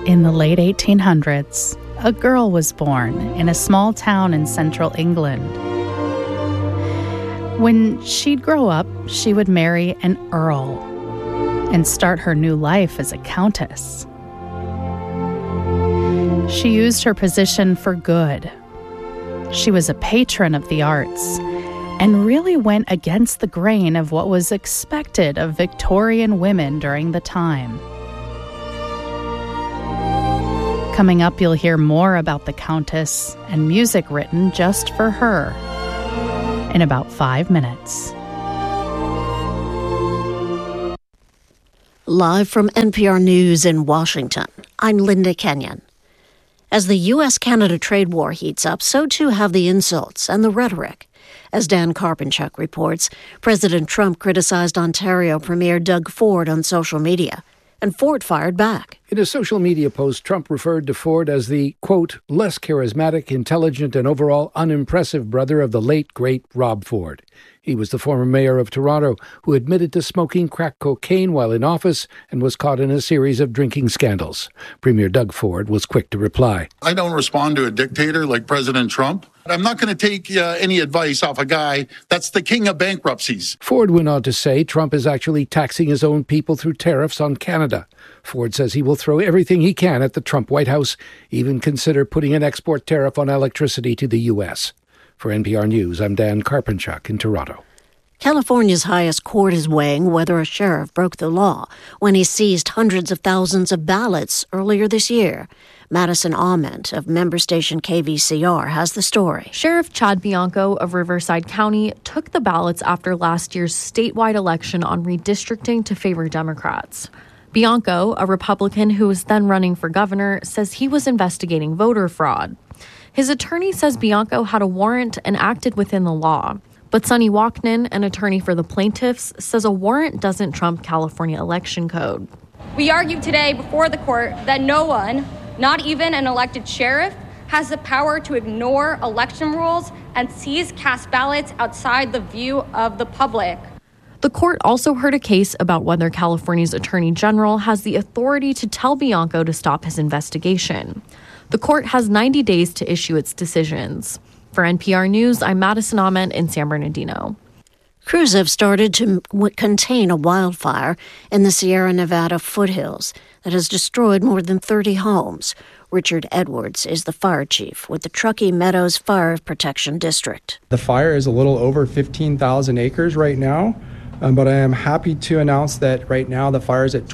In the late 1800s, a girl was born in a small town in central England. When she'd grow up, she would marry an earl and start her new life as a countess. She used her position for good. She was a patron of the arts and really went against the grain of what was expected of Victorian women during the time. Coming up, you'll hear more about the Countess and music written just for her in about 5 minutes. Live from NPR News in Washington, I'm Linda Kenyon. As the U.S.-Canada trade war heats up, so too have the insults and the rhetoric. As Dan Karpenchuk reports, President Trump criticized Ontario Premier Doug Ford on social media, and Ford fired back. In a social media post, Trump referred to Ford as the, quote, less charismatic, intelligent, and overall unimpressive brother of the late, great Rob Ford. He was the former mayor of Toronto who admitted to smoking crack cocaine while in office and was caught in a series of drinking scandals. Premier Doug Ford was quick to reply. I don't respond to a dictator like President Trump. I'm not going to take any advice off a guy that's the king of bankruptcies. Ford went on to say Trump is actually taxing his own people through tariffs on Canada. Ford says he will throw everything he can at the Trump White House, even consider putting an export tariff on electricity to the U.S. For NPR News, I'm Dan Karpenchuk in Toronto. California's highest court is weighing whether a sheriff broke the law when he seized hundreds of thousands of ballots earlier this year. Madison Ament of member station KVCR has the story. Sheriff Chad Bianco of Riverside County took the ballots after last year's statewide election on redistricting to favor Democrats. Bianco, a Republican who was then running for governor, says he was investigating voter fraud. His attorney says Bianco had a warrant and acted within the law. But Sonny Wachman, an attorney for the plaintiffs, says a warrant doesn't trump California election code. We argue today before the court that no one, not even an elected sheriff, has the power to ignore election rules and seize cast ballots outside the view of the public. The court also heard a case about whether California's attorney general has the authority to tell Bianco to stop his investigation. The court has 90 days to issue its decisions. For NPR News, I'm Madison Ament in San Bernardino. Crews have started to contain a wildfire in the Sierra Nevada foothills that has destroyed more than 30 homes. Richard Edwards is the fire chief with the Truckee Meadows Fire Protection District. The fire is a little over 15,000 acres right now, but I am happy to announce that right now the fire is at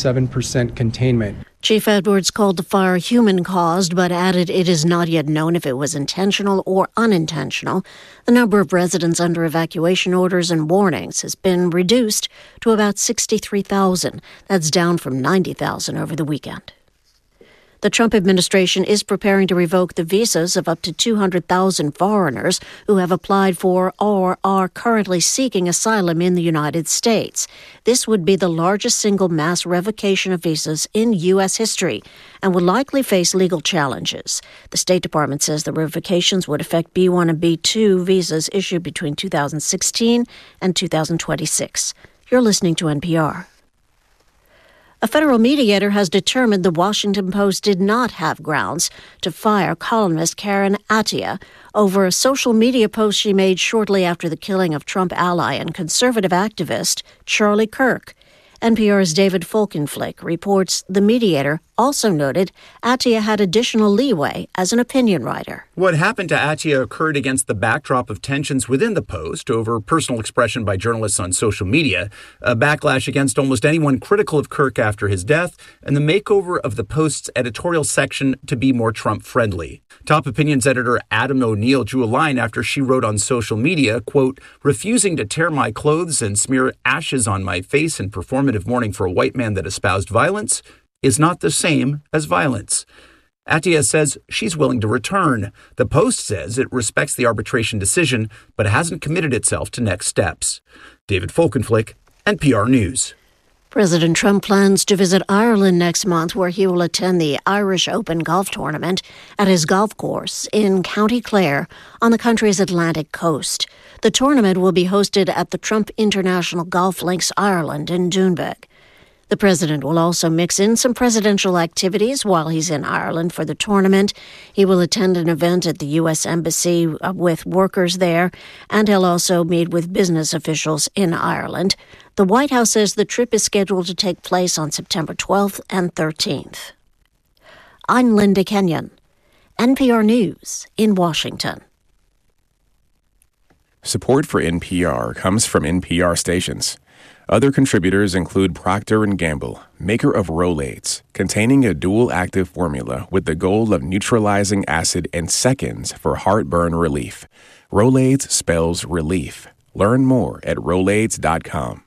27% containment. Chief Edwards called the fire human-caused, but added it is not yet known if it was intentional or unintentional. The number of residents under evacuation orders and warnings has been reduced to about 63,000. That's down from 90,000 over the weekend. The Trump administration is preparing to revoke the visas of up to 200,000 foreigners who have applied for or are currently seeking asylum in the United States. This would be the largest single mass revocation of visas in U.S. history and would likely face legal challenges. The State Department says the revocations would affect B-1 and B-2 visas issued between 2016 and 2026. You're listening to NPR. A federal mediator has determined the Washington Post did not have grounds to fire columnist Karen Attiah over a social media post she made shortly after the killing of Trump ally and conservative activist Charlie Kirk. NPR's David Folkenflik reports the mediator also noted Attiah had additional leeway as an opinion writer. What happened to Attiah occurred against the backdrop of tensions within the Post over personal expression by journalists on social media, a backlash against almost anyone critical of Kirk after his death, and the makeover of the Post's editorial section to be more Trump-friendly. Top opinions editor Adam O'Neill drew a line after she wrote on social media, quote, refusing to tear my clothes and smear ashes on my face in performative mourning for a white man that espoused violence is not the same as violence. Attiah says she's willing to return. The Post says it respects the arbitration decision, but hasn't committed itself to next steps. David Folkenflik, NPR News. President Trump plans to visit Ireland next month, where he will attend the Irish Open golf tournament at his golf course in County Clare on the country's Atlantic coast. The tournament will be hosted at the Trump International Golf Links Ireland in Doonbeg. The president will also mix in some presidential activities while he's in Ireland for the tournament. He will attend an event at the U.S. Embassy with workers there, and he'll also meet with business officials in Ireland. The White House says the trip is scheduled to take place on September 12th and 13th. I'm Linda Kenyon, NPR News in Washington. Support for NPR comes from NPR stations. Other contributors include Procter & Gamble, maker of Rolaids, containing a dual-active formula with the goal of neutralizing acid in seconds for heartburn relief. Rolaids spells relief. Learn more at Rolaids.com.